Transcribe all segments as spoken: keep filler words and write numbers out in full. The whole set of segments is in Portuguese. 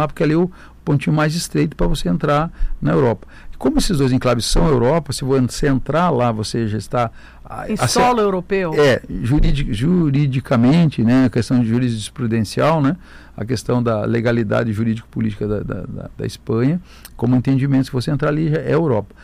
lá, porque ali é o pontinho mais estreito para você entrar na Europa. E como esses dois enclaves são Europa, se você entrar lá, você já está... Em a, solo a, europeu? É, juridic, juridicamente, né, a questão de jurisprudencial, né, a questão da legalidade jurídico-política da, da, da, da Espanha, como entendimento, se você entrar ali, já é Europa.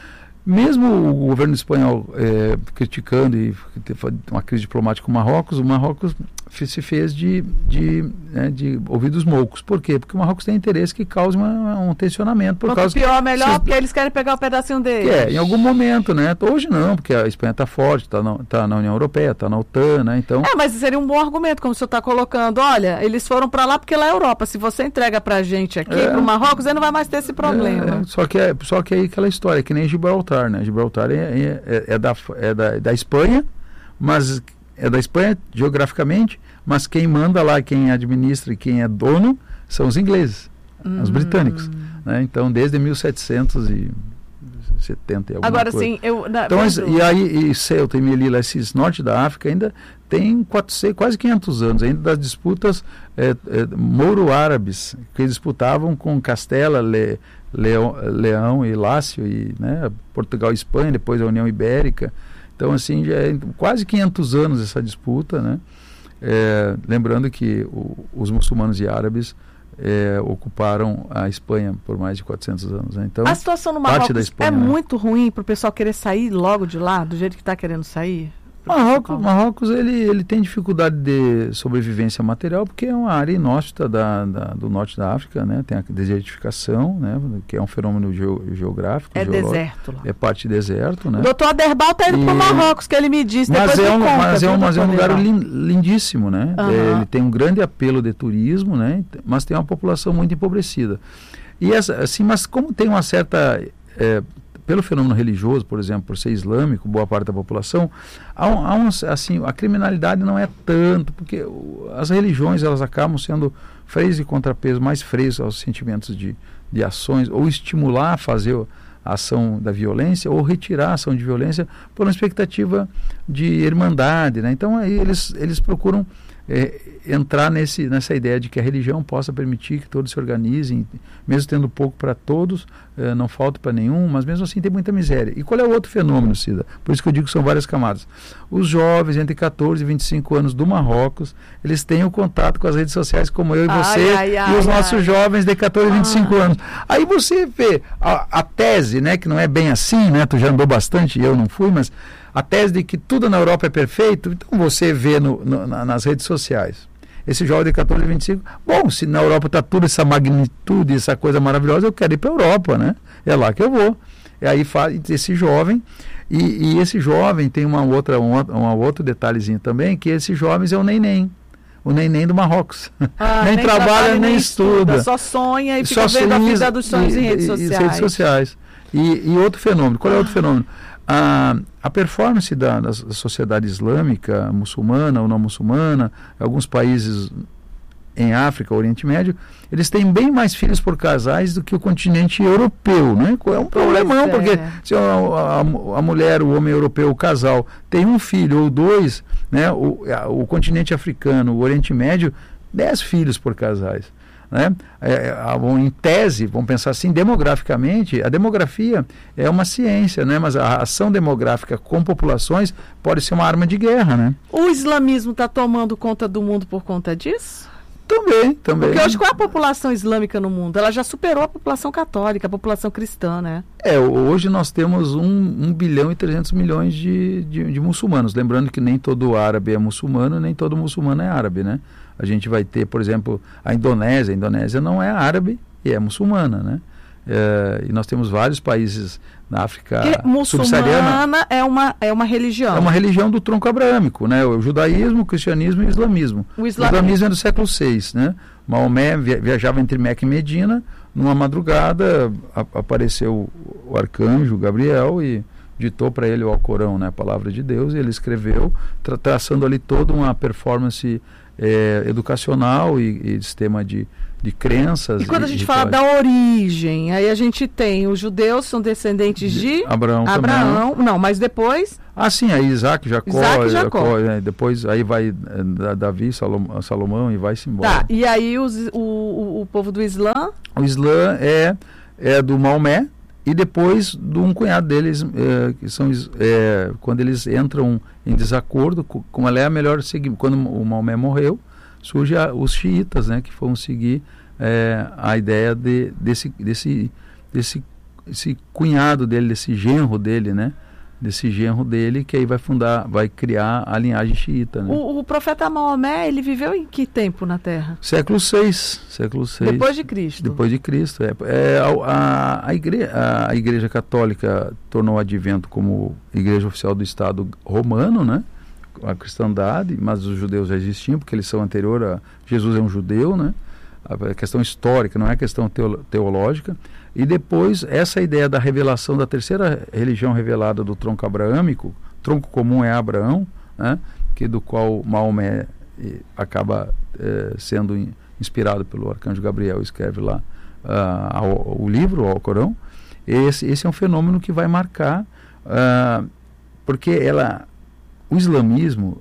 Mesmo o governo espanhol é, criticando e uma crise diplomática com o Marrocos, o Marrocos se fez de, de, né, de ouvidos moucos. Por quê? Porque o Marrocos tem interesse que cause uma, um tensionamento. Por Quanto causa pior, melhor, se, porque eles querem pegar um pedacinho deles. É, em algum momento, né? Hoje não, porque a Espanha está forte, está na, tá na União Europeia, está na OTAN, né? Então... É, mas seria um bom argumento, como o senhor está colocando. Olha, eles foram para lá porque lá é Europa. Se você entrega para a gente aqui, é, para o Marrocos, ele não vai mais ter esse problema. É, só, que é, só que é aquela história, que nem Gibraltar, né? Gibraltar é, é, é, da, é da, da Espanha, mas é da Espanha geograficamente, mas quem manda lá, quem administra e quem é dono são os ingleses, hum. os britânicos, né? Então, desde mil setecentos e setenta e alguma Agora, coisa. sim, eu... Na, então, mas, e aí, e Ceuta e Melilla, esses norte da África, ainda tem quatrocentos, quase quinhentos anos, ainda das disputas é, é, mouro-árabes, que disputavam com Castela, Le, Leão, Leão e Lácio, e, né, Portugal e Espanha, depois a União Ibérica. Então, assim, já é quase quinhentos anos essa disputa, né? É, lembrando que o, os muçulmanos e árabes é, ocuparam a Espanha por mais de quatrocentos anos, né? Então, a situação no Marrocos Espanha, é né? muito ruim para o pessoal querer sair logo de lá, do jeito que está querendo sair? Marrocos, Marrocos ele, ele tem dificuldade de sobrevivência material porque é uma área inóspita da, da, do norte da África, né? Tem a desertificação, né? Que é um fenômeno geo, geográfico. É deserto lá. É parte de deserto, né? O doutor Aderbal está indo para o Marrocos, que ele me disse. Mas é um, conta, mas é um, mas é um lugar lin, lindíssimo, né? Uhum. É, ele tem um grande apelo de turismo, né? Mas tem uma população muito empobrecida. E essa, assim, mas como tem uma certa... É, pelo fenômeno religioso, por exemplo, por ser islâmico, boa parte da população, há um, há um, assim, a criminalidade não é tanto, porque o, as religiões elas acabam sendo freios e contrapeso, mais freios aos sentimentos de, de ações, ou estimular a fazer a ação da violência, ou retirar a ação de violência por uma expectativa de irmandade, né? Então aí eles, eles procuram é, entrar nesse, nessa ideia de que a religião possa permitir que todos se organizem, mesmo tendo pouco para todos, é, não falta para nenhum, mas mesmo assim tem muita miséria. E qual é o outro fenômeno, Cida? Por isso que eu digo que são várias camadas. Os jovens entre catorze e vinte e cinco anos do Marrocos, eles têm o contato com as redes sociais como eu e você, ai, ai, e os ai, nossos ai. jovens de catorze e vinte e cinco anos. Aí você vê a, a tese, né, que não é bem assim, né, tu já andou bastante, eu não fui, mas a tese de que tudo na Europa é perfeito, então você vê no, no, na, nas redes sociais. Esse jovem de catorze a vinte e cinco, bom, se na Europa está tudo essa magnitude, essa coisa maravilhosa, eu quero ir para a Europa, né? É lá que eu vou. E aí faz esse jovem, e, e esse jovem tem uma outra, um, um outro detalhezinho também, que esses jovens é o neném. O neném do Marrocos. Ah, nem, nem trabalha, trabalha, nem estuda. Só sonha e só fica vendo a vida e, dos sonhos e, em redes e, sociais. E redes sociais. E, e outro fenômeno. Qual é outro fenômeno? A, a performance da, da sociedade islâmica, muçulmana ou não muçulmana, alguns países em África, Oriente Médio, eles têm bem mais filhos por casais do que o continente europeu, né? É um problemão, é. porque se a, a, a mulher, o homem europeu, o casal, tem um filho ou dois, né? O, a, o continente africano, o Oriente Médio, dez filhos por casais. Né? É, em tese, vamos pensar assim, demograficamente, a demografia é uma ciência, né? Mas a ação demográfica com populações pode ser uma arma de guerra, né? O islamismo está tomando conta do mundo por conta disso? Também, também. Porque hoje qual é a população islâmica no mundo? Ela já superou a população católica, a população cristã, né? É, hoje nós temos um, um bilhão e trezentos milhões de, de, de muçulmanos. Lembrando que nem todo árabe é muçulmano, nem todo muçulmano é árabe, né? A gente vai ter, por exemplo, a Indonésia. A Indonésia não é árabe e é muçulmana, né? É, e nós temos vários países na África subsaariana. É uma, é uma religião. É uma religião do tronco abrâmico, né? O judaísmo, o cristianismo e o islamismo. O, islam... islam... o islamismo é do século seis, né? Maomé viajava entre Meca e Medina. Numa madrugada a, apareceu o arcanjo Gabriel e ditou para ele o Alcorão, né? A palavra de Deus, e ele escreveu, tra traçando ali toda uma performance é, educacional e, e sistema de, de crenças. E quando e, a gente e fala da origem, aí a gente tem os judeus são descendentes de, de Abraão, Abraão também. Não, mas depois... Ah, sim, aí Isaac, Jacó, Isaac, Jacó. Jacó é, depois aí vai é, Davi, Salomão, Salomão e vai-se embora. Tá, e aí os, o, o, o povo do Islã? O Islã é, é do Maomé e depois de um cunhado deles, é, que são é, quando eles entram em desacordo, como ela é a melhor seguir. Quando o Maomé morreu, surge a, os xiitas, né, que foram seguir é, a ideia de, desse, desse, desse esse cunhado dele, desse genro dele, né? Desse genro dele, que aí vai fundar, vai criar a linhagem xiita, né? O, o profeta Maomé, ele viveu em que tempo na Terra? Século seis, século seis. Depois de Cristo. Depois de Cristo, é. é a, a, a, igreja, a Igreja Católica tornou o Advento como igreja oficial do Estado romano, né? A cristandade, mas os judeus já existiam, porque eles são anterior a... Jesus é um judeu, né? A questão histórica, não é a questão teológica. E depois, essa ideia da revelação da terceira religião revelada do tronco abraâmico, tronco comum é Abraão, né, que do qual Maomé eh, acaba eh, sendo in, inspirado pelo arcanjo Gabriel, escreve lá uh, ao, o livro, o Alcorão. Esse, esse é um fenômeno que vai marcar, uh, porque ela, o islamismo,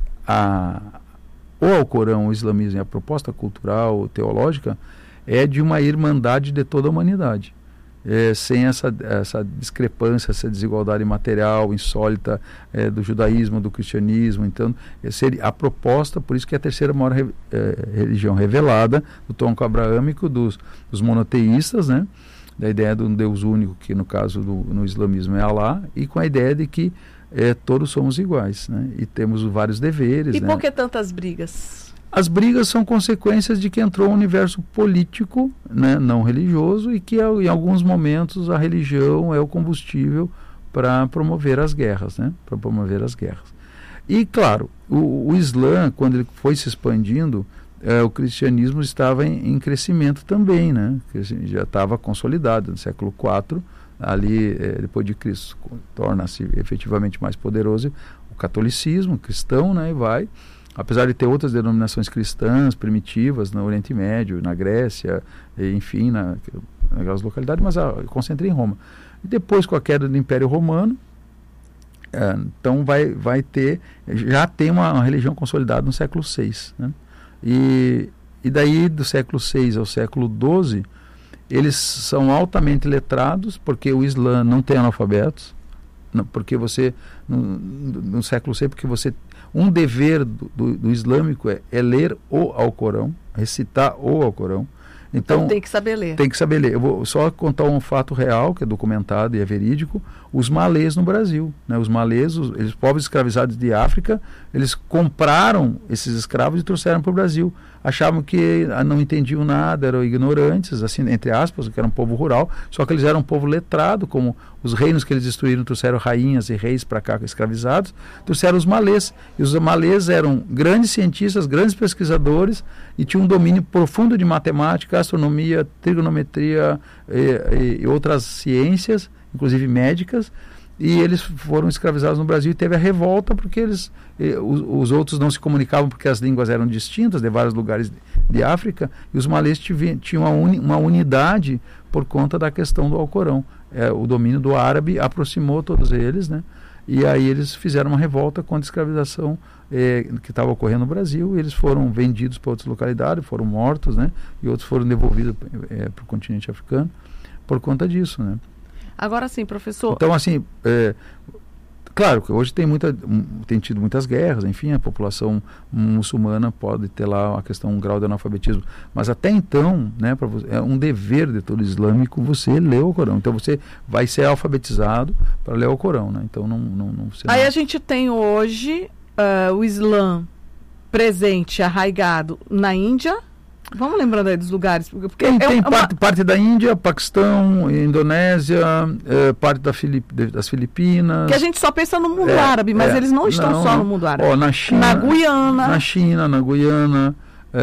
a, o Alcorão, o islamismo, a proposta cultural, teológica, é de uma irmandade de toda a humanidade, é, sem essa, essa discrepância, essa desigualdade material insólita é, do judaísmo, do cristianismo. Então, seria a proposta, por isso que é a terceira maior re, é, religião revelada, do tronco abraâmico, dos, dos monoteístas, né? Da ideia de um Deus único, que no caso do, no islamismo é Alá, e com a ideia de que é, todos somos iguais, né? E temos vários deveres. E né? por que tantas brigas? As brigas são consequências de que entrou um universo político, né, não religioso, e que em alguns momentos a religião é o combustível para promover as guerras, né, para promover as guerras. E claro, o, o Islã, quando ele foi se expandindo, é, o cristianismo estava em, em crescimento também, né, que já estava consolidado no século quatro, ali é, depois de Cristo torna-se efetivamente mais poderoso o catolicismo cristão, né, e vai. Apesar de ter outras denominações cristãs primitivas no Oriente Médio, na Grécia, enfim, na, naquelas localidades, mas ah, concentrei em Roma. E depois, com a queda do Império Romano, é, então vai, vai ter, já tem uma, uma religião consolidada no século seis. Né? E, e daí, do século seis ao século doze, eles são altamente letrados, porque o Islã não tem analfabetos, não, porque você, no, no século seis, porque você... Um dever do, do, do islâmico é, é ler o Alcorão, recitar o Alcorão. Então, então tem que saber ler. Tem que saber ler. Eu vou só contar um fato real, que é documentado e é verídico. Os malês no Brasil. Né? Os malês, os, os povos escravizados de África, eles compraram esses escravos e trouxeram para o Brasil. Achavam que não entendiam nada, eram ignorantes, assim, entre aspas, que era um povo rural, só que eles eram um povo letrado, como os reinos que eles destruíram trouxeram rainhas e reis para cá escravizados, trouxeram os malês. E os malês eram grandes cientistas, grandes pesquisadores e tinham um domínio profundo de matemática, astronomia, trigonometria e, e, e outras ciências, inclusive médicas. E eles foram escravizados no Brasil e teve a revolta porque eles, eh, os, os outros não se comunicavam porque as línguas eram distintas de vários lugares de, de África, e os malês tive, tinham uma, uni, uma unidade por conta da questão do Alcorão. É, o domínio do árabe aproximou todos eles, né? E aí eles fizeram uma revolta contra a escravização eh, que estava ocorrendo no Brasil, e eles foram vendidos para outras localidades, foram mortos, né? E outros foram devolvidos eh, para o continente africano por conta disso, né? Agora sim, professor. Então, assim, é, claro que hoje tem, muita, tem tido muitas guerras, enfim, a população muçulmana pode ter lá a questão, um grau de analfabetismo, mas até então, né, pra você, é um dever de todo islâmico você ler o Corão. Então você vai ser alfabetizado para ler o Corão, né? Então não, não, não você Aí não... a gente tem hoje uh, o Islã presente, arraigado na Índia. Vamos lembrando aí dos lugares. Porque tem é tem uma... parte, parte da Índia, Paquistão, Indonésia, é, parte da Filip, das Filipinas. Que a gente só pensa no mundo é, árabe, mas é, eles não estão não, só não. no mundo árabe. Ó, na China, na Guiana. Na China, na Guiana,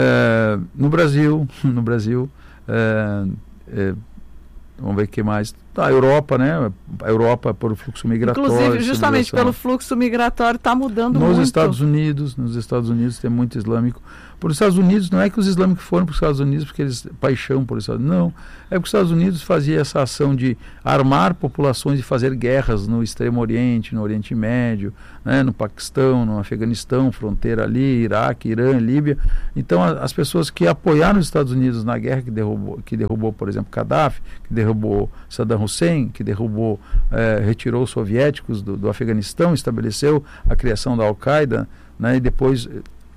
é, no Brasil, no Brasil, é, é, vamos ver o que mais. A Europa, né? A Europa por fluxo migratório. Inclusive, justamente pelo fluxo migratório está mudando nos muito. Nos Estados Unidos, nos Estados Unidos tem muito islâmico, Para os Estados Unidos, não é que os islâmicos foram para os Estados Unidos porque eles paixão por Estados Unidos, não. É porque os Estados Unidos fazia essa ação de armar populações e fazer guerras no Extremo Oriente, no Oriente Médio, né, no Paquistão, no Afeganistão, fronteira ali, Iraque, Irã, Líbia. Então, a, as pessoas que apoiaram os Estados Unidos na guerra que derrubou, que derrubou por exemplo, Gaddafi, que derrubou Saddam Hussein, que derrubou, eh, retirou os soviéticos do, do Afeganistão, estabeleceu a criação da Al-Qaeda, né, e depois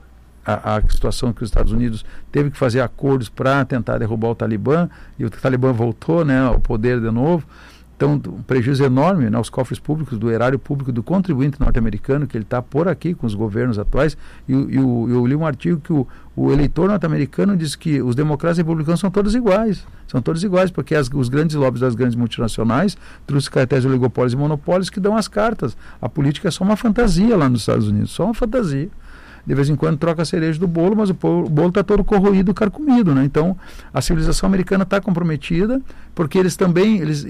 a, a situação que os Estados Unidos teve que fazer acordos para tentar derrubar o Talibã, e o Talibã voltou, né, ao poder de novo. Então, um prejuízo enorme, né, aos cofres públicos, do erário público, do contribuinte norte-americano, que ele está por aqui com os governos atuais. E, e o, eu li um artigo que o, o eleitor norte-americano diz que os democratas e republicanos são todos iguais. São todos iguais, porque as, os grandes lobbies das grandes multinacionais, dos cartéis, oligopólios e monopólios que dão as cartas. A política é só uma fantasia lá nos Estados Unidos, só uma fantasia. De vez em quando troca a cereja do bolo, mas o, o bolo está todo corroído, carcomido, né? Então, a civilização americana está comprometida, porque eles também eles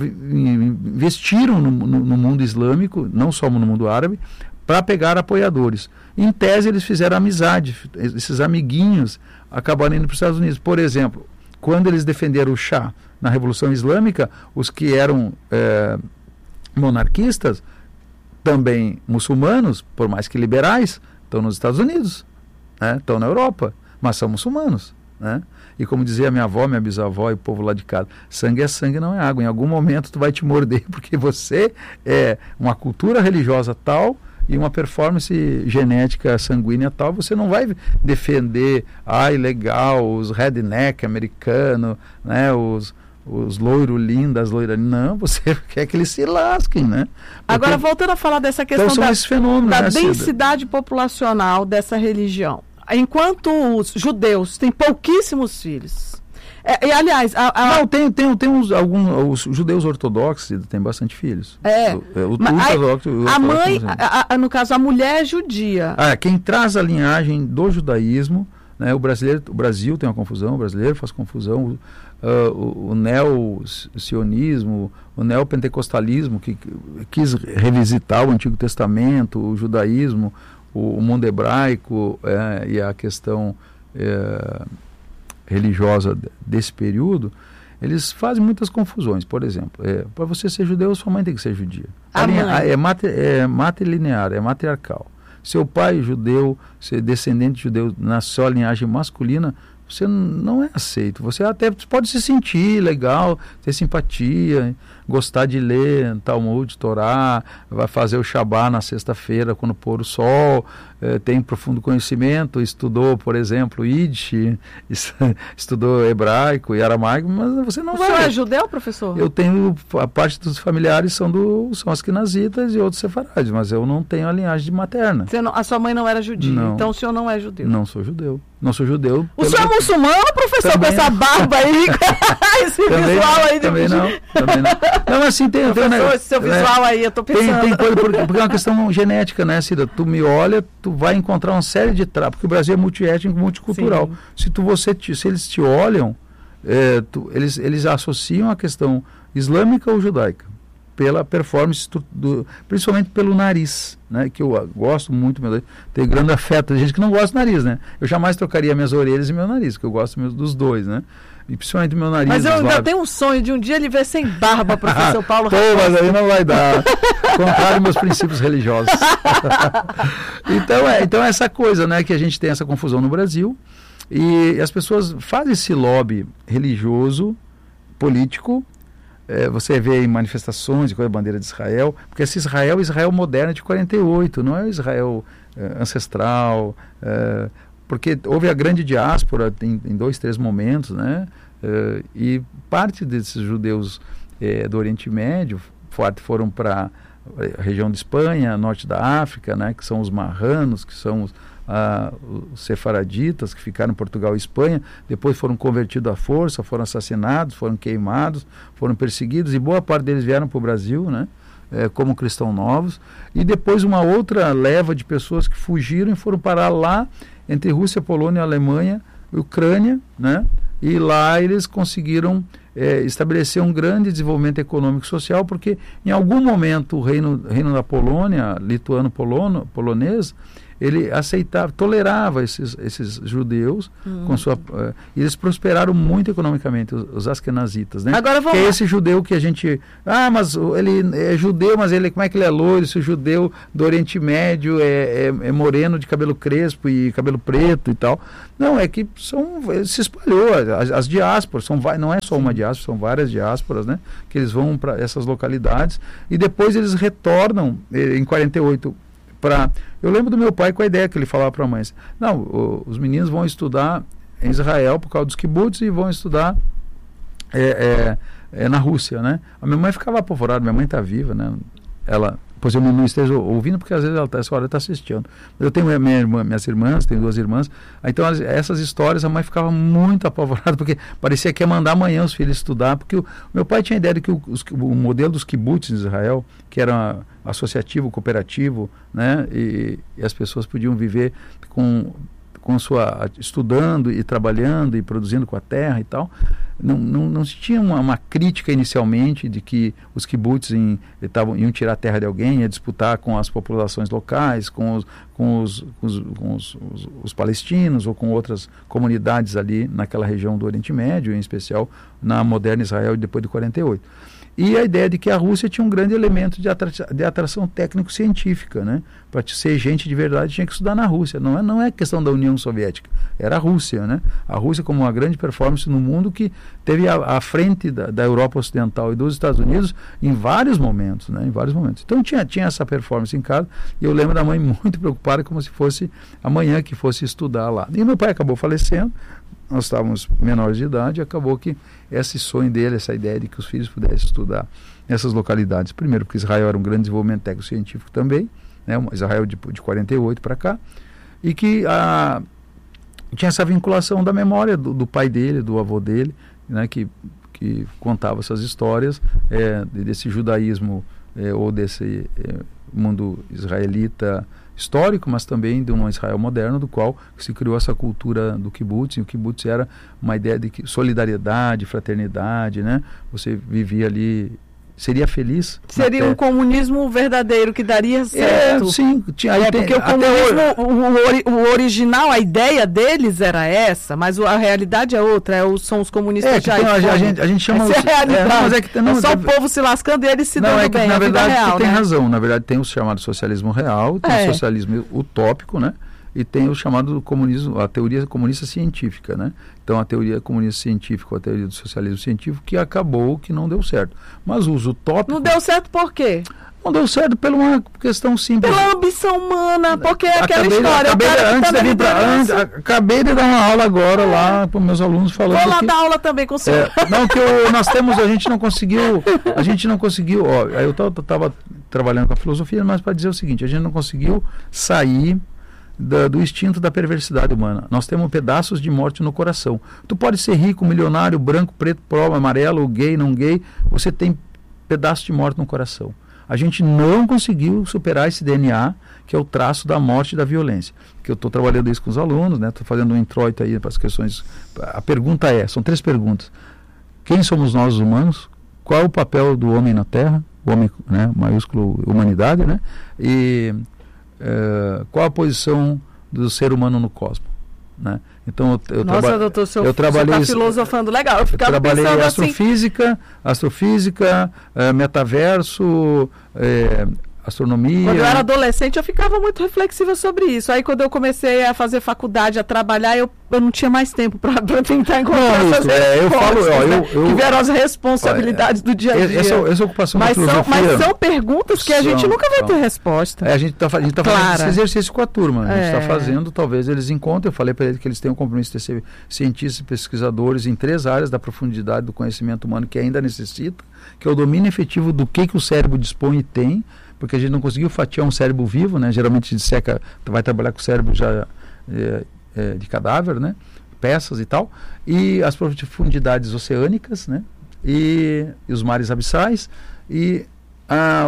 investiram no, no, no mundo islâmico, não só no mundo árabe, para pegar apoiadores. Em tese, eles fizeram amizade, esses amiguinhos acabaram indo para os Estados Unidos. Por exemplo, quando eles defenderam o Shah na Revolução Islâmica, os que eram é, monarquistas, também muçulmanos, por mais que liberais, estão nos Estados Unidos, né? Estão na Europa, mas são muçulmanos, né? E como dizia minha avó, minha bisavó e o povo lá de casa, sangue é sangue, não é água. Em algum momento tu vai te morder, porque você é uma cultura religiosa tal e uma performance genética sanguínea tal, você não vai defender, ai, legal, os redneck americanos, né? Os os loiro lindas, loiras, não, você quer que eles se lasquem, né? Porque, agora, voltando a falar dessa questão então, da, fenômeno, da né, densidade populacional dessa religião, enquanto os judeus têm pouquíssimos filhos, é, e aliás, a, a... não, tem, tem, tem uns, alguns, os judeus ortodoxos têm bastante filhos. É, o, o, mas, ortodoxo, o a ortodoxo, mãe, a, a, no caso, a mulher é judia. Ah, quem traz a linhagem do judaísmo, né, o brasileiro, o Brasil tem uma confusão, o brasileiro faz confusão. Uh, o, o neo-sionismo, o neopentecostalismo, que, que quis revisitar o Antigo Testamento, o judaísmo, o, o mundo hebraico é, e a questão é, religiosa desse período, eles fazem muitas confusões. Por exemplo, é, para você ser judeu, sua mãe tem que ser judia. A linha, a, é, mater, é matrilinear, é matriarcal. Seu pai judeu, ser descendente de judeu na sua linhagem masculina, você não é aceito. Você até pode se sentir legal, ter simpatia, gostar de ler Talmud, Torá, vai fazer o Shabá na sexta-feira quando pôr o sol, eh, tem profundo conhecimento, estudou, por exemplo, Yiddish, estudou hebraico e aramaico, mas você não o vai... O senhor é judeu, professor? Eu tenho, a parte dos familiares são, do, são asquenazitas e outros sefarades, mas eu não tenho a linhagem materna. Você não, a sua mãe não era judia, não, então o senhor não é judeu? Não sou judeu. Não sou judeu. O senhor é muçulmano, professor, também com essa barba aí? Esse também visual não, aí de também não, também não. Não, assim, tem... Professor, tem, né, esse seu visual né, aí, eu tô pensando. Tem, tem coisa, porque, porque é uma questão genética, né, Cida? Tu me olha, tu vai encontrar uma série de traços, porque o Brasil é multiétnico, multicultural. Sim. Se tu, você, te, se eles te olham, é, tu, eles, eles associam a questão islâmica ou judaica, pela performance, do, principalmente pelo nariz, né, que eu gosto muito, meu, tenho grande afeto. Tem gente que não gosta do nariz, né? Eu jamais trocaria minhas orelhas e meu nariz, que eu gosto mesmo dos dois, né? E principalmente meu nariz. Mas eu ainda tenho um sonho de um dia ele ver sem barba, professor Paulo. Pô, mas aí não vai dar. Contrário aos meus princípios religiosos. então, é, então é essa coisa, né, que a gente tem essa confusão no Brasil, e as pessoas fazem esse lobby religioso, político. É, você vê em manifestações com a bandeira de Israel, porque esse Israel é Israel moderno de quarenta e oito, não é o Israel é, ancestral, é, porque houve a grande diáspora em, em dois, três momentos, né? É, e parte desses judeus é, do Oriente Médio foram para a região de Espanha, norte da África, né? Que são os marranos, que são os, Ah, os sefaraditas que ficaram em Portugal e Espanha, depois foram convertidos à força, foram assassinados, foram queimados, foram perseguidos, e boa parte deles vieram para o Brasil, né, é, como cristãos novos, e depois uma outra leva de pessoas que fugiram e foram parar lá entre Rússia, Polônia, Alemanha e Ucrânia, né, e lá eles conseguiram é, estabelecer um grande desenvolvimento econômico e social, porque em algum momento o reino, reino da Polônia, lituano-polonês, ele aceitava, tolerava esses, esses judeus, hum. com sua, uh, eles prosperaram muito economicamente, os, os askenazitas, né? Agora vamos que é lá. esse judeu que a gente, ah, mas ele é judeu, mas ele, como é que ele é loiro, esse judeu do Oriente Médio é, é, é moreno, de cabelo crespo e cabelo preto e tal. Não, é que são, se espalhou, as, as diásporas, são, não é só uma diáspora, são várias diásporas, né? Que eles vão para essas localidades e depois eles retornam eh, em quarenta e oito para... Eu lembro do meu pai com a ideia que ele falava para a mãe, não, o, os meninos vão estudar em Israel por causa dos kibbutz e vão estudar é, é, é, na Rússia, né? A minha mãe ficava apavorada, minha mãe está viva, né? Ela, pois eu não esteja ouvindo, porque às vezes ela tá, essa hora está assistindo. Mas eu tenho minha, minha irmã, minhas irmãs, tenho duas irmãs, então as, essas histórias a mãe ficava muito apavorada, porque parecia que ia mandar amanhã os filhos estudar, porque o meu pai tinha a ideia de que o, os, o modelo dos kibbutz em Israel, que era associativo, cooperativo, né, e, e as pessoas podiam viver com, com sua, estudando e trabalhando e produzindo com a terra e tal, não, não, não se tinha uma, uma crítica inicialmente de que os kibbutz em, etavam, iam tirar a terra de alguém, ia disputar com as populações locais, com os, com os, com os, com os, os, os palestinos ou com outras comunidades ali naquela região do Oriente Médio, em especial na moderna Israel depois de quarenta e oito. E a ideia de que a Rússia tinha um grande elemento de, atra de atração técnico-científica, né? Para ser gente de verdade tinha que estudar na Rússia. Não é, não é questão da União Soviética, era a Rússia, né? A Rússia como uma grande performance no mundo que teve à frente da, da Europa Ocidental e dos Estados Unidos em vários momentos, né? Em vários momentos. Então tinha, tinha essa performance em casa e eu lembro da mãe muito preocupada como se fosse amanhã que fosse estudar lá. E meu pai acabou falecendo. Nós estávamos menores de idade e acabou que esse sonho dele, essa ideia de que os filhos pudessem estudar nessas localidades, primeiro porque Israel era um grande desenvolvimento técnico-científico também, né, Israel de, de quarenta e oito para cá, e que a, tinha essa vinculação da memória do, do pai dele, do avô dele, né, que, que contava essas histórias é, desse judaísmo é, ou desse é, mundo israelita histórico, mas também de um Israel moderno, do qual se criou essa cultura do kibbutz, e o kibbutz era uma ideia de solidariedade, fraternidade, né? Você vivia ali, seria feliz. Seria um comunismo verdadeiro que daria certo. É, sim. Tinha, é, tem, porque o comunismo, o, o original, a ideia deles era essa, mas a realidade é outra, é, são os comunistas é, já. Tem, a, gente, a gente chama... Essa os, é a realidade. É, mas é, que, não, é só o povo se lascando e eles se não, dando é que, bem, na a vida verdade, real, tem né? razão. Na verdade, tem o chamado socialismo real, tem é. o socialismo utópico, né? E tem o chamado comunismo, a teoria comunista científica, né? Então a teoria comunista científica, a teoria do socialismo científico, que acabou, que não deu certo. Mas os utópicos... Não deu certo por quê? Não deu certo por uma questão simples. Pela ambição humana, porque é aquela acabei, história. Acabei, o cara antes tá de vir pra, antes, acabei de dar uma aula agora é. lá para os meus alunos falando. Vou lá que, dar aula também com o senhor. É, não, que eu, nós temos, a gente não conseguiu, a gente não conseguiu, ó, eu estava trabalhando com a filosofia, mas para dizer o seguinte, a gente não conseguiu sair Da, do instinto da perversidade humana. Nós temos pedaços de morte no coração. Tu pode ser rico, milionário, branco, preto, pobre, amarelo, gay, não gay, você tem pedaços de morte no coração. A gente não conseguiu superar esse D N A, que é o traço da morte e da violência. Que eu estou trabalhando isso com os alunos, né? Estou fazendo um introito aí para as questões. A pergunta é, são três perguntas. Quem somos nós, os humanos? Qual é o papel do homem na Terra? O homem, né? Maiúsculo humanidade, né? E Uh, qual a posição do ser humano no cosmos, né? Então eu, eu, Nossa, traba doutor, seu, eu trabalhei você tá filosofando legal. Eu, eu ficava trabalhei pensando astrofísica, assim... astrofísica, uh, metaverso, uh, astronomia. Quando eu era adolescente eu ficava muito reflexiva sobre isso. Aí quando eu comecei a fazer faculdade, a trabalhar, eu, eu não tinha mais tempo para tentar encontrar não, essas isso, é, eu falo, ó, né? eu, eu, que vieram as responsabilidades ó, é, do dia a dia. Essa, essa ocupação mas, da são, filosofia, mas são perguntas que a gente são, nunca vai são. ter resposta. É, a gente está tá fazendo Clara. esse exercício com a turma. A gente está é. fazendo, talvez eles encontrem. Eu falei para eles que eles têm um compromisso de ser cientistas e pesquisadores em três áreas da profundidade do conhecimento humano que ainda necessita, que é o domínio efetivo do que, que o cérebro dispõe e tem, porque a gente não conseguiu fatiar um cérebro vivo, né? Geralmente disseca, vai trabalhar com o cérebro já é, é, de cadáver, né? Peças e tal, e as profundidades oceânicas, né? E, e os mares abissais e a,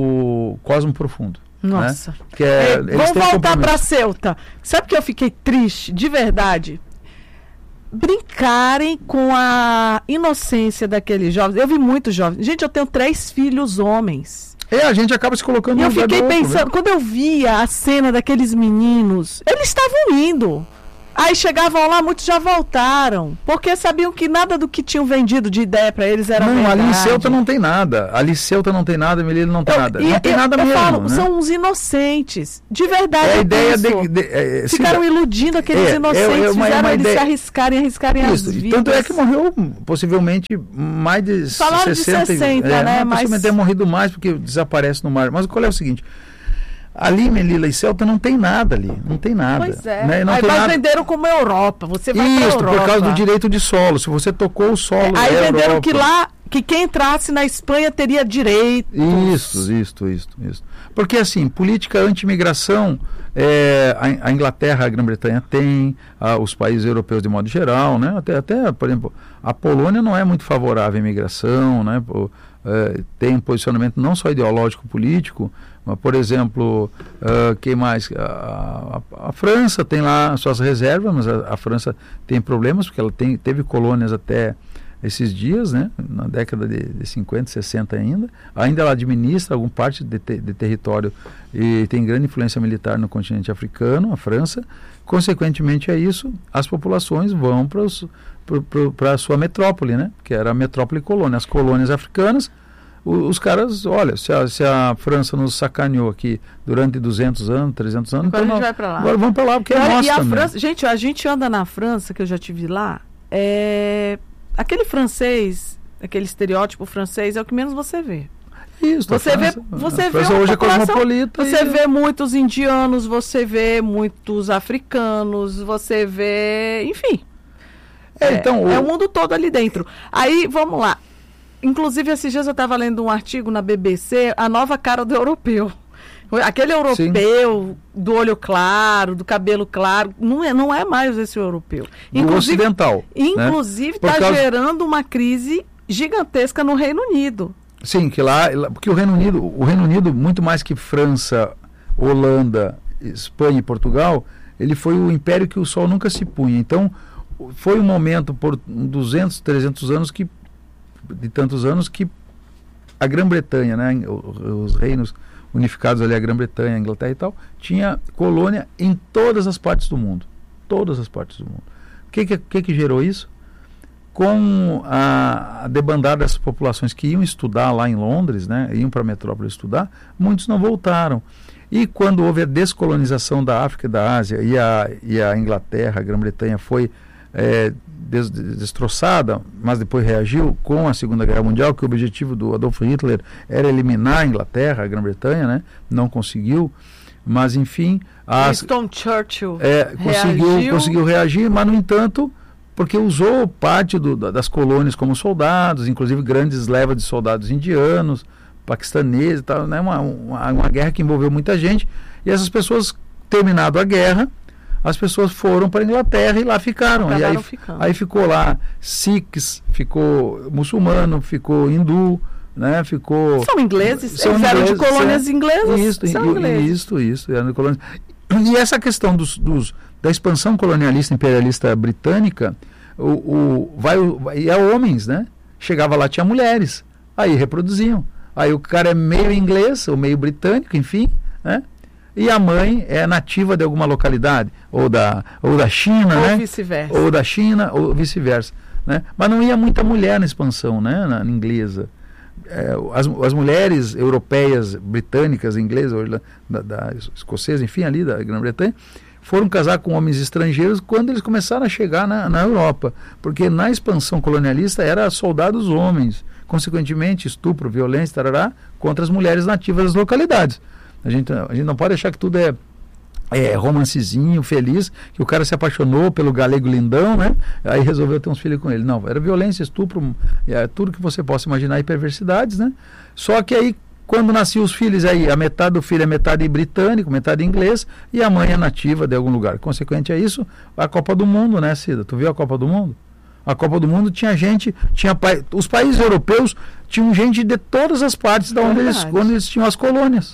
o cosmo profundo. Nossa. Né? Que é, Ei, vamos voltar para Ceuta. Sabe que eu fiquei triste, de verdade? brincarem com a inocência daqueles jovens. Eu vi muitos jovens. Gente, eu tenho três filhos homens. É, a gente acaba se colocando no no lugar do outro. Eu fiquei pensando, quando eu via a cena daqueles meninos, eles estavam indo. Aí chegavam lá, muitos já voltaram, porque sabiam que nada do que tinham vendido de ideia para eles era não, verdade. Ali em Ceuta não tem nada. Ali em Ceuta não tem nada, Melilla não tem eu, nada. Não eu, tem eu, nada eu mesmo. Falo, né? São uns inocentes. De verdade. É a ideia penso, de, de, é, ficaram se, iludindo aqueles é, inocentes, é, é uma, fizeram é uma eles ideia, se arriscarem, arriscarem isso, as vidas. Tanto é que morreu possivelmente mais de Falaram sessenta. De sessenta, é, né? Mas... Possivelmente ter morrido mais porque desaparece no mar. Mas qual é o seguinte? Ali, Melilla e Ceuta, não tem nada ali, não tem nada. Pois é, né? Não aí tem nós nada... venderam como Europa, você vai Isso, pra Europa. por causa do direito de solo, se você tocou o solo é, Aí é venderam Europa. que lá, que quem entrasse na Espanha teria direito. Isso, isso, isso, isso. Porque assim, política anti-imigração, é, a, a Inglaterra, a Grã-Bretanha tem, a, os países europeus de modo geral, né? Até, até, por exemplo, a Polônia não é muito favorável à imigração, né? Por, é, tem um posicionamento não só ideológico político, mas, por exemplo, uh, quem mais? A, a, a França tem lá suas reservas, mas a, a França tem problemas, porque ela tem, teve colônias até esses dias, né? Na década de, de cinquenta, sessenta ainda. Ainda ela administra alguma parte de, te, de território e tem grande influência militar no continente africano, a França. Consequentemente a isso, as populações vão para a sua metrópole, né? Que era a metrópole colônia. As colônias africanas, os caras, olha, se a, se a França nos sacaneou aqui durante duzentos anos, trezentos anos, agora então a gente não, vai para lá. Agora vamos para lá, porque é nosso e a também. França, gente, a gente anda na França, que eu já tive lá, é, aquele francês, aquele estereótipo francês é o que menos você vê. Isso, você França, vê, você a vê França hoje é cosmopolita. Você e... vê muitos indianos, você vê muitos africanos, você vê, enfim. É, é, então, é o... o mundo todo ali dentro. Aí, vamos lá. Inclusive, esses dias eu estava lendo um artigo na B B C, a nova cara do europeu. Aquele europeu Sim. do olho claro, do cabelo claro, não é, não é mais esse europeu. Do ocidental. Inclusive, está né? causa... gerando uma crise gigantesca no Reino Unido. Sim, que lá, porque o Reino Unido, o Reino Unido, muito mais que França, Holanda, Espanha e Portugal, ele foi o império que o sol nunca se punha. Então, foi um momento por duzentos, trezentos anos que de tantos anos que a Grã-Bretanha, né, os reinos unificados ali, a Grã-Bretanha, a Inglaterra e tal, tinha colônia em todas as partes do mundo. Todas as partes do mundo. O que que, que, que gerou isso? Com a, a debandada dessas populações que iam estudar lá em Londres, né, iam para a metrópole estudar, muitos não voltaram. E quando houve a descolonização da África e da Ásia e a, e a Inglaterra, a Grã-Bretanha foi é, des, destroçada, mas depois reagiu com a Segunda Guerra Mundial, que o objetivo do Adolf Hitler era eliminar a Inglaterra, a Grã-Bretanha, né? Não conseguiu, mas enfim... As, Winston Churchill é, conseguiu, reagiu. conseguiu reagir, mas no entanto, porque usou parte do, das colônias como soldados, inclusive grandes levas de soldados indianos, paquistaneses e tal, né? uma, uma, uma guerra que envolveu muita gente, e essas pessoas, terminado a guerra, as pessoas foram para a Inglaterra e lá ficaram. E aí, aí ficou lá Sikhs, ficou muçulmano, ficou hindu, né? Ficou... São ingleses, são eles ingleses, eram de colônias é, inglesas. Isso, são e, ingleses. isso, isso, eram de colônias. E essa questão dos, dos, da expansão colonialista imperialista britânica, o, o, vai, vai, e é homens, né? Chegava lá, tinha mulheres, aí reproduziam. Aí o cara é meio inglês, ou meio britânico, enfim, né? E a mãe é nativa de alguma localidade, ou da, ou da China, ou né? vice-versa. Ou da China, ou vice-versa, né? Mas não ia muita mulher na expansão, né? Na, na inglesa. É, as, as mulheres europeias, britânicas, inglesas, da, da escocesa, enfim, ali da Grã-Bretanha, foram casar com homens estrangeiros quando eles começaram a chegar na, na Europa, porque na expansão colonialista era soldados homens, consequentemente estupro, violência, tarará, contra as mulheres nativas das localidades. A gente, a gente não pode achar que tudo é, é romancezinho, feliz, que o cara se apaixonou pelo galego lindão, né? Aí resolveu ter uns filhos com ele. Não, era violência, estupro, é, tudo que você possa imaginar, e perversidades, né? Só que aí, quando nasciam os filhos, aí a metade do filho é metade britânico, metade inglês, e a mãe é nativa de algum lugar. Consequente a isso, a Copa do Mundo, né, Cida? Tu viu a Copa do Mundo? A Copa do Mundo tinha gente, tinha pa... os países europeus tinham gente de todas as partes de onde, eles, onde eles tinham as colônias.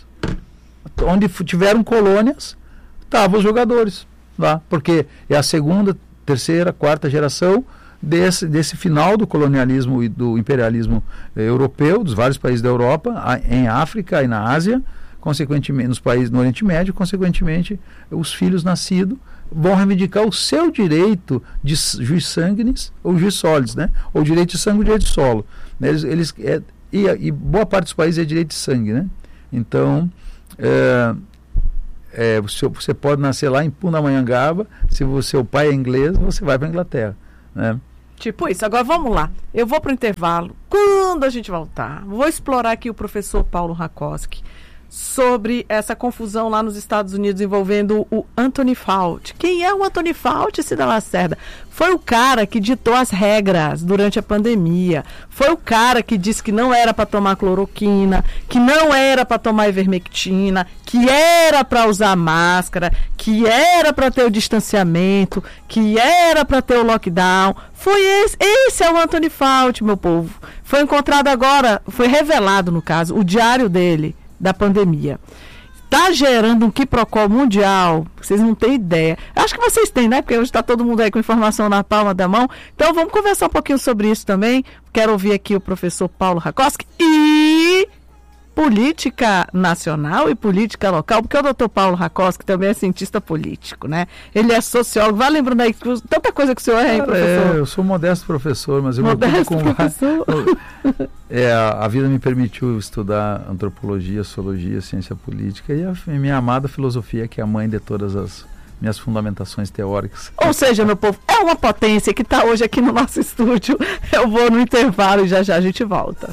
Onde tiveram colônias, estavam os jogadores lá, porque é a segunda, terceira, quarta geração desse, desse final do colonialismo e do imperialismo eh, europeu, dos vários países da Europa, a, em África e na Ásia, consequentemente nos países no Oriente Médio, consequentemente os filhos nascidos vão reivindicar o seu direito de juiz sanguinis ou juiz solis, né? Ou direito de sangue ou direito de solo. Eles, eles, é, e, e boa parte dos países é direito de sangue, né? Então, é, é, você, você pode nascer lá em Pindamonhangaba, se o seu pai é inglês, você vai para a Inglaterra, né? Tipo isso. Agora vamos lá. Eu vou para o intervalo. Quando a gente voltar, vou explorar aqui o professor Paulo Rakowski sobre essa confusão lá nos Estados Unidos envolvendo o Anthony Fauci. Quem é o Anthony Fauci, Cida Lacerda? Foi o cara que ditou as regras durante a pandemia. Foi o cara que disse que não era para tomar cloroquina, que não era para tomar ivermectina, que era para usar máscara, que era para ter o distanciamento, que era para ter o lockdown. Foi esse, esse é o Anthony Fauci, meu povo. Foi encontrado agora, foi revelado no caso, o diário dele da pandemia. Está gerando um quiprocó mundial, vocês não têm ideia. Acho que vocês têm, né? Porque hoje está todo mundo aí com informação na palma da mão. Então vamos conversar um pouquinho sobre isso também. Quero ouvir aqui o professor Paulo Rakowski e política nacional e política local, porque o doutor Paulo Rakowski também é cientista político, né? Ele é sociólogo. Vai lembrando aí tanta coisa que o senhor é, hein, professor? É, eu sou modesto professor, mas eu modesto me com professor. É, a, a vida me permitiu estudar antropologia, sociologia, ciência política e a, a minha amada filosofia, que é a mãe de todas as minhas fundamentações teóricas. Ou seja, meu povo, é uma potência que está hoje aqui no nosso estúdio. Eu vou no intervalo e já já a gente volta.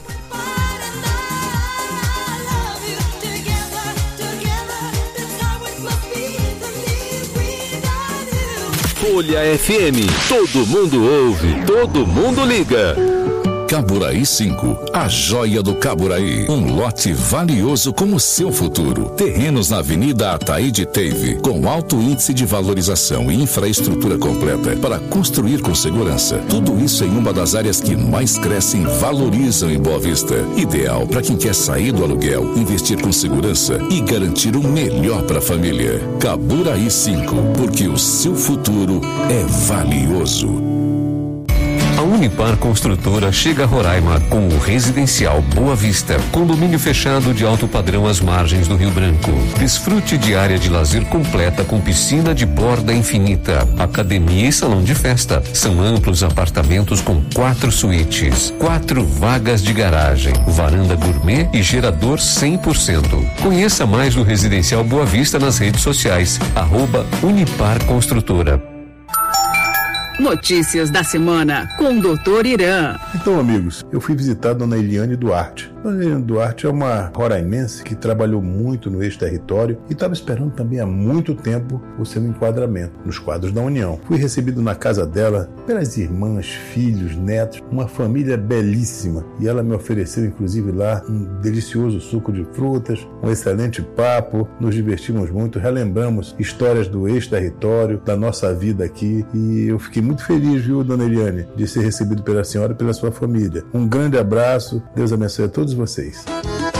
Folha F M, todo mundo ouve, todo mundo liga. Caburaí cinco, a joia do Caburaí. Um lote valioso como seu futuro. Terrenos na Avenida Ataíde Teve, com alto índice de valorização e infraestrutura completa para construir com segurança. Tudo isso em uma das áreas que mais crescem e valorizam em Boa Vista. Ideal para quem quer sair do aluguel, investir com segurança e garantir o melhor para a família. Caburaí cinco, porque o seu futuro é valioso. A Unipar Construtora chega a Roraima com o Residencial Boa Vista, condomínio fechado de alto padrão às margens do Rio Branco. Desfrute de área de lazer completa com piscina de borda infinita, academia e salão de festa. São amplos apartamentos com quatro suítes, quatro vagas de garagem, varanda gourmet e gerador cem por cento. Conheça mais do Residencial Boa Vista nas redes sociais, arroba Unipar Construtora. Notícias da semana com o doutor Irã. Então, amigos, eu fui visitar a dona Eliane Duarte. Dona Eliane Duarte é uma roraimense que trabalhou muito no ex-território e estava esperando também há muito tempo o seu enquadramento nos quadros da União. Fui recebido na casa dela pelas irmãs, filhos, netos, uma família belíssima. E ela me ofereceu, inclusive, lá um delicioso suco de frutas, um excelente papo. Nos divertimos muito, relembramos histórias do ex-território, da nossa vida aqui. E eu fiquei muito feliz, viu, dona Eliane, de ser recebido pela senhora e pela sua família. Um grande abraço, Deus abençoe a todos vocês.